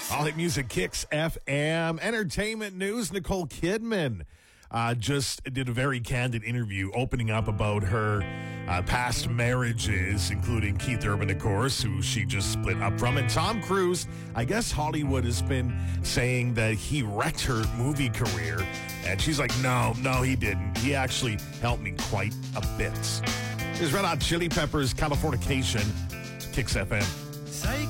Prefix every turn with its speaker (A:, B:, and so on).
A: All Hit Music Kicks FM. Entertainment news. Nicole Kidman just did a very candid interview opening up about her past marriages, including Keith Urban, of course, who she just split up from. And Tom Cruise, I guess Hollywood has been saying that he wrecked her movie career. And she's like, no, he didn't. He actually helped me quite a bit. Here's Red Hot Chili Peppers, Californication, Kicks FM.